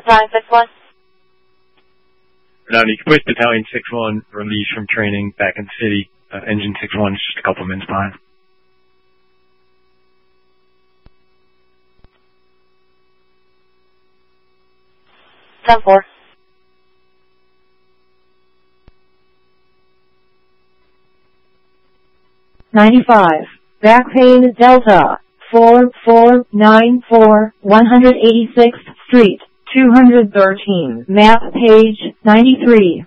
Battalion 6-1. Now, you can push Battalion 6-1, release from training, back in the city. Engine 6-1 is just a couple minutes behind. Ten 4. Back pain Delta 4494 186th Street 213 map page 93.